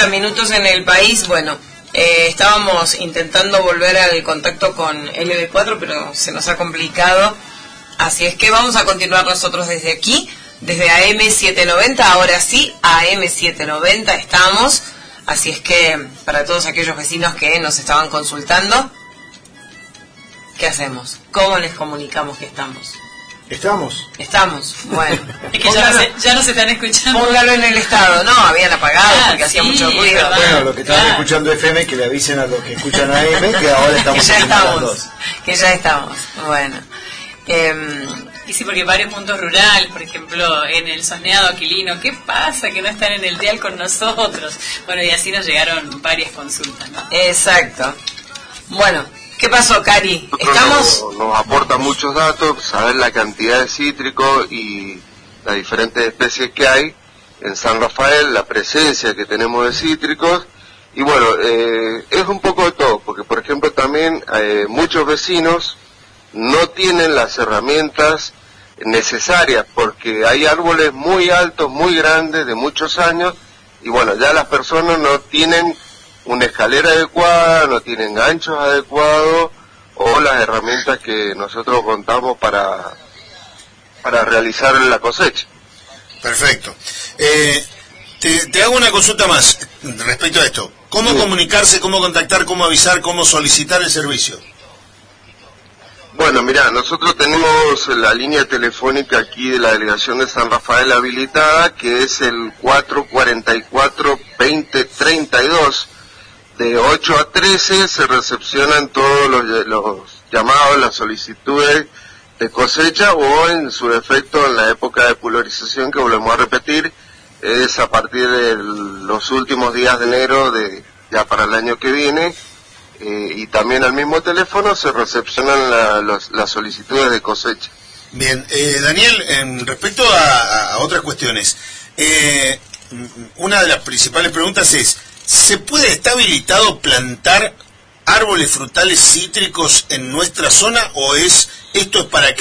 30 minutos en el país. Bueno, estábamos intentando volver al contacto con LB4, pero se nos ha complicado. Así es que vamos a continuar nosotros desde aquí, desde AM790. Ahora sí, AM790 estamos. Así es que para todos aquellos vecinos que nos estaban consultando, ¿qué hacemos? ¿Cómo les comunicamos que estamos? Estamos, bueno. Es que ya no se están escuchando. Póngalo en el estado. No, habían apagado porque hacía mucho ruido. ¿Verdad? Bueno, lo que estaban escuchando FM, que le avisen a los que escuchan AM, que ahora estamos que ya estamos. Bueno. Y sí, porque varios puntos rurales, por ejemplo, en el Soneado Aquilino, ¿qué pasa que no están en el dial con nosotros? Bueno, y así nos llegaron varias consultas, ¿no? Exacto. Bueno, ¿qué pasó, Cari? ¿Estamos? Nos aporta muchos datos, saber la cantidad de cítricos y las diferentes especies que hay en San Rafael, la presencia que tenemos de cítricos, y bueno, es un poco de todo, porque por ejemplo también muchos vecinos no tienen las herramientas necesarias, porque hay árboles muy altos, muy grandes, de muchos años, y bueno, ya las personas no tienen una escalera adecuada, no tienen ganchos adecuados, o las herramientas que nosotros contamos para realizar la cosecha. Perfecto. Te hago una consulta más respecto a esto. ¿Cómo comunicarse, cómo contactar, cómo avisar, cómo solicitar el servicio? Bueno, mirá, nosotros tenemos la línea telefónica aquí de la delegación de San Rafael habilitada, que es el 444-2032. De 8 a 13 se recepcionan todos los llamados, las solicitudes de cosecha, o en su defecto en la época de pulverización, que volvemos a repetir, es a partir de los últimos días de enero ya para el año que viene. Y también al mismo teléfono se recepcionan las solicitudes de cosecha. Bien, Daniel, respecto a otras cuestiones, una de las principales preguntas es, ¿está habilitado plantar árboles frutales cítricos en nuestra zona, o esto es para